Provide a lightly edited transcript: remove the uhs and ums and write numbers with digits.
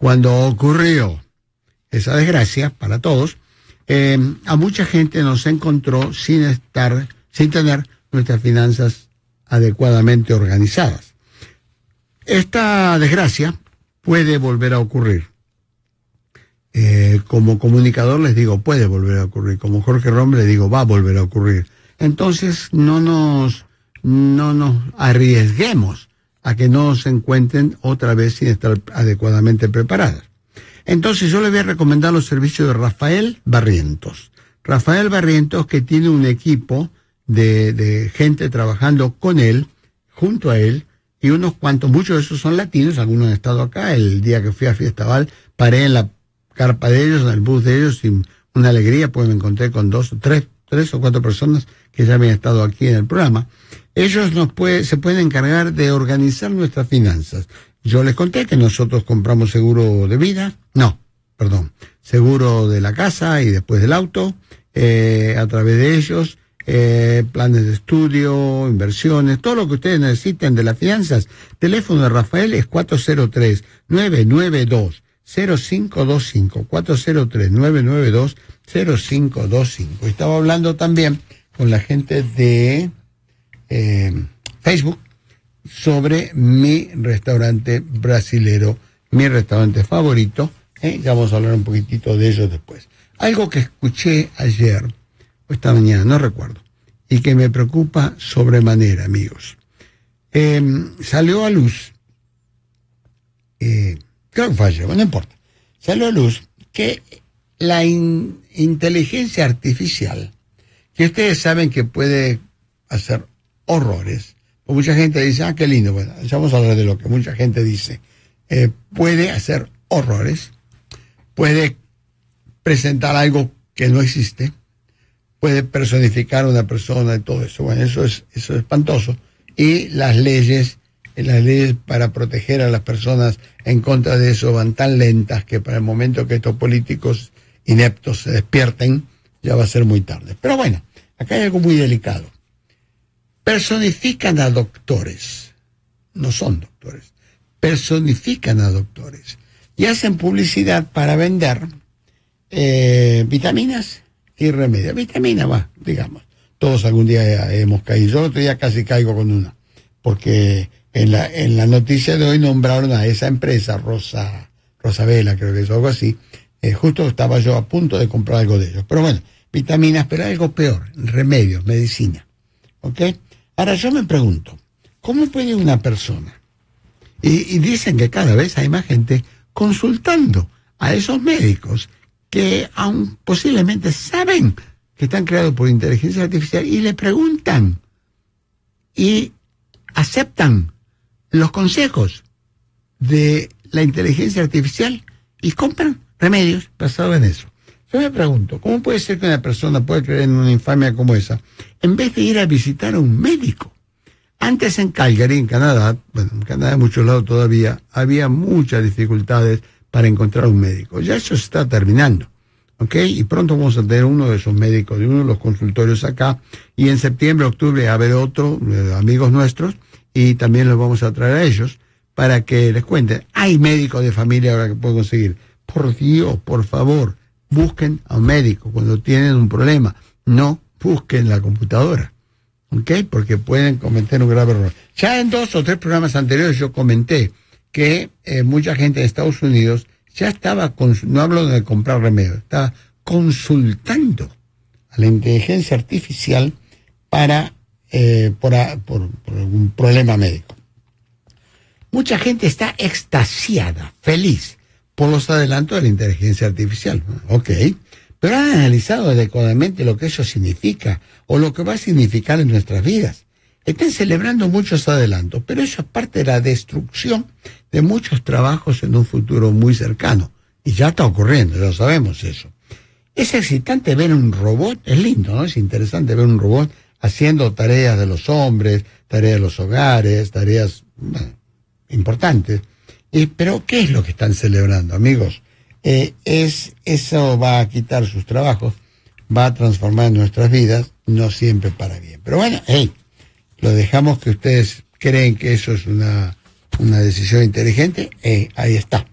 cuando ocurrió esa desgracia para todos, a mucha gente nos encontró sin tener nuestras finanzas adecuadamente organizadas. Esta desgracia puede volver a ocurrir. Como comunicador les digo, puede volver a ocurrir. Como Jorge Rom les digo, va a volver a ocurrir. Entonces no nos arriesguemos a que no se encuentren otra vez sin estar adecuadamente preparadas. Entonces yo les voy a recomendar los servicios de Rafael Barrientos. Rafael Barrientos, que tiene un equipo de gente trabajando con él, junto a él, y unos cuantos, muchos de esos son latinos, algunos han estado acá. El día que fui a Fiestaval, paré en la carpa de ellos, en el bus de ellos, y una alegría, pues me encontré con tres o cuatro personas que ya habían estado aquí en el programa. Ellos se pueden encargar de organizar nuestras finanzas. Yo les conté que nosotros compramos seguro de vida, seguro de la casa y después del auto, a través de ellos, planes de estudio, inversiones, todo lo que ustedes necesiten de las finanzas. Teléfono de Rafael es 403-992-0525, 403-992-0525. Estaba hablando también con la gente de Facebook sobre mi restaurante brasilero, mi restaurante favorito. Ya vamos a hablar un poquitito de ellos después. Algo que escuché ayer o esta mañana, no recuerdo, y que me preocupa sobremanera, amigos. Salió a luz, creo que fue ayer, no importa, salió a luz que la inteligencia artificial, que ustedes saben que puede hacer horrores, pues mucha gente dice, qué lindo, bueno, ya vamos a hablar de lo que mucha gente dice, puede hacer horrores, puede presentar algo que no existe, puede personificar a una persona y todo eso. Bueno, eso es espantoso. Y las leyes para proteger a las personas en contra de eso van tan lentas que para el momento que estos políticos ineptos se despierten, ya va a ser muy tarde. Pero bueno, acá hay algo muy delicado. Personifican a doctores. No son doctores. Personifican a doctores. Y hacen publicidad para vender vitaminas y remedios. Vitamina, digamos. Todos algún día hemos caído. Yo el otro día casi caigo con una. Porque en la noticia de hoy nombraron a esa empresa, Rosabela, creo que es algo así. Justo estaba yo a punto de comprar algo de ellos. Pero bueno, vitaminas, pero algo peor. Remedios, medicina. ¿Ok? Ahora yo me pregunto, ¿cómo puede una persona? Y dicen que cada vez hay más gente consultando a esos médicos que aún posiblemente saben que están creados por inteligencia artificial y le preguntan y aceptan los consejos de la inteligencia artificial y compran remedios basados en eso. Yo me pregunto, ¿cómo puede ser que una persona pueda creer en una infamia como esa en vez de ir a visitar a un médico? Antes en Calgary, en Canadá, bueno, en Canadá en muchos lados todavía, había muchas dificultades para encontrar un médico. Ya eso se está terminando, ¿ok? Y pronto vamos a tener uno de esos médicos, de uno de los consultorios acá, y en septiembre, octubre, a ver otro, amigos nuestros, y también los vamos a traer a ellos para que les cuenten. Hay médicos de familia ahora que pueden conseguir. Por Dios, por favor, busquen a un médico cuando tienen un problema. No busquen la computadora. ¿Ok? Porque pueden cometer un grave error. Ya en 2 o 3 programas anteriores yo comenté que mucha gente de Estados Unidos ya estaba, no hablo de comprar remedios, estaba consultando a la inteligencia artificial por algún problema médico. Mucha gente está extasiada, feliz, por los adelantos de la inteligencia artificial. Ok. Pero han analizado adecuadamente lo que eso significa o lo que va a significar en nuestras vidas. Están celebrando muchos adelantos, pero eso es parte de la destrucción de muchos trabajos en un futuro muy cercano. Y ya está ocurriendo, ya sabemos eso. Es excitante ver un robot, es lindo, ¿no? Es interesante ver un robot haciendo tareas de los hombres, tareas de los hogares, tareas importantes. Pero ¿qué es lo que están celebrando, amigos? Eso va a quitar sus trabajos, va a transformar nuestras vidas, no siempre para bien. Pero bueno, lo dejamos que ustedes creen que eso es una decisión inteligente, ahí está.